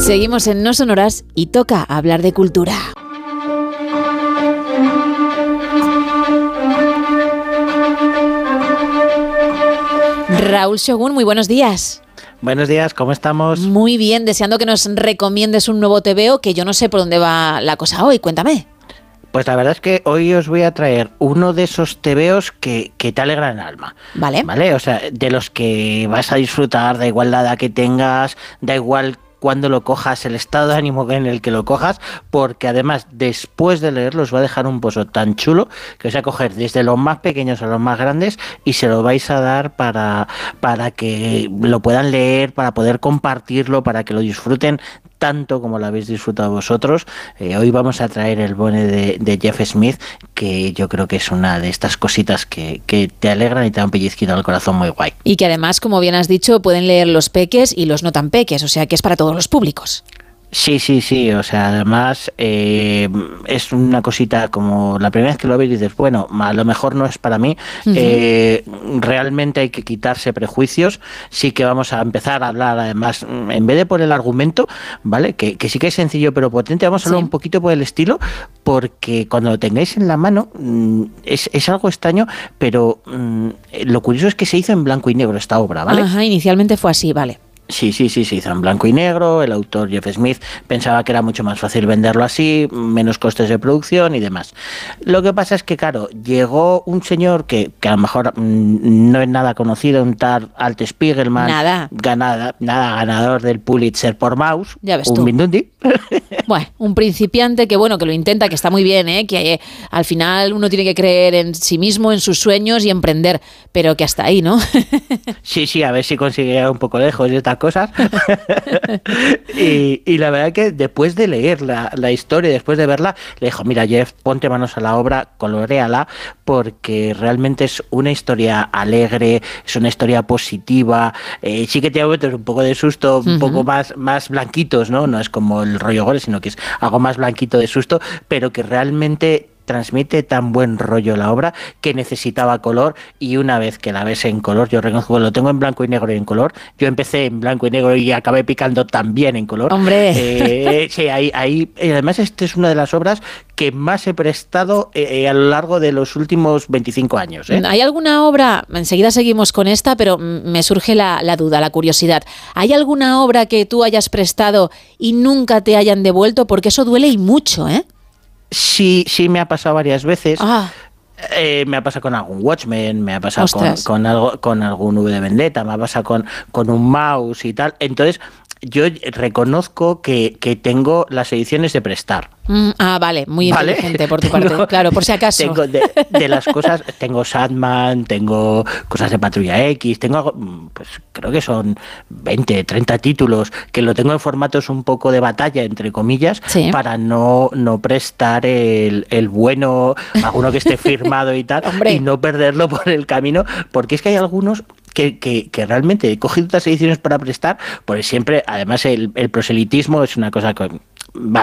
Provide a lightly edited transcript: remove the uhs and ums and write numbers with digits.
Seguimos en No Sonoras y toca hablar de cultura. Raúl Shogun, muy buenos días. Buenos días, ¿cómo estamos? Muy bien, deseando que nos recomiendes un nuevo TVO, que yo no sé por dónde va la cosa hoy, cuéntame. Pues la verdad es que hoy os voy a traer uno de esos tebeos que te alegran el alma. Vale, o sea, de los que vas a disfrutar, da igual la edad que tengas, da igual cuando lo cojas, el estado de ánimo en el que lo cojas, porque además después de leerlo os va a dejar un pozo tan chulo que os va a coger desde los más pequeños a los más grandes y se lo vais a dar para que lo puedan leer, para poder compartirlo, para que lo disfruten tanto como lo habéis disfrutado vosotros. Hoy vamos a traer el bone de Jeff Smith, que yo creo que es una de estas cositas que te alegran y te dan un pellizquito al corazón muy guay. Y que además, como bien has dicho, pueden leer los peques y los no tan peques, o sea que es para todos los públicos. Sí, o sea, además es una cosita como la primera vez que lo ves dices, bueno, a lo mejor no es para mí, realmente hay que quitarse prejuicios, sí que vamos a empezar a hablar además, en vez de por el argumento, ¿vale? Que sí que es sencillo pero potente, vamos a hablar un poquito por el estilo, porque cuando lo tengáis en la mano es algo extraño, pero lo curioso es que se hizo en blanco y negro esta obra, ¿vale? Ajá, inicialmente fue así, vale. Sí, se hizo en blanco y negro, el autor Jeff Smith pensaba que era mucho más fácil venderlo así, menos costes de producción y demás. Lo que pasa es que, claro, llegó un señor que a lo mejor no es nada conocido, un tal Alt Spiegelman, ganador del Pulitzer por Maus, ya ves un Mindundi. Bueno, un principiante que bueno, que lo intenta, que está muy bien, que al final uno tiene que creer en sí mismo, en sus sueños y emprender, pero que hasta ahí, ¿no? Sí, a ver si consigue llegar un poco lejos de estas cosas. y la verdad que después de leer la historia, después de verla, le dijo, mira Jeff, ponte manos a la obra, coloréala, porque realmente es una historia alegre, es una historia positiva, sí que tiene momentos un poco de susto, un poco más blanquitos, ¿no? No es como el rollo gore, sino que es algo más blanquito de susto, pero que realmente transmite tan buen rollo la obra que necesitaba color, y una vez que la ves en color, yo reconozco que lo tengo en blanco y negro y en color, yo empecé en blanco y negro y acabé picando también en color. ¡Hombre! Sí, ahí además esta es una de las obras que más he prestado a lo largo de los últimos 25 años. ¿Hay alguna obra, enseguida seguimos con esta, pero me surge la duda, la curiosidad, ¿hay alguna obra que tú hayas prestado y nunca te hayan devuelto? Porque eso duele y mucho, ¿eh? Sí, me ha pasado varias veces. Me ha pasado con algún Watchmen, me ha pasado con algún V de Vendetta, me ha pasado con un Mouse y tal. Entonces, yo reconozco que tengo las ediciones de prestar. Vale, muy inteligente por tu parte, claro, por si acaso. Tengo de las cosas, tengo Sandman, tengo cosas de Patrulla X, tengo, pues creo que son 20, 30 títulos, que lo tengo en formatos un poco de batalla, entre comillas, para no prestar el bueno, alguno que esté firmado y tal, y no perderlo por el camino, porque es que hay algunos que realmente he cogido otras ediciones para prestar, porque siempre, además el proselitismo es una cosa que...